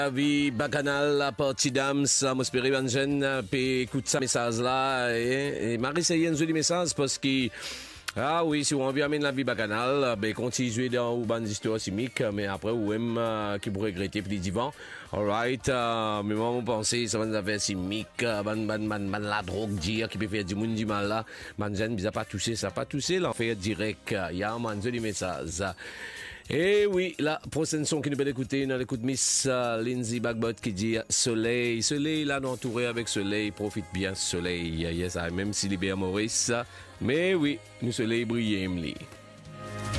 Vie bacchanal la partie d'âme, ça m'espère bien jeune, puis écoute ça message là, et Marie c'est un joli message parce que ah oui, si on veut amener la vie bacchanale, ben continuer dans une bonne histoire chimique, mais après ou même qui pourrait regretter puis divans. Alright, mais moi mon pensée ça va nous faire chimique, la drogue dire qui peut faire du monde du mal là, man jeune bizarre pas toucher ça, pas toucher l'enfer direct, il y a un joli message. Et oui, la prochaine son qui nous peut écouter, on écoute Miss Lindsay Bagbot qui dit Soleil, Soleil, là, entouré avec Soleil, profite bien Soleil, yes, même s'il est bien Maurice, mais oui, nous Soleil brille, Emily.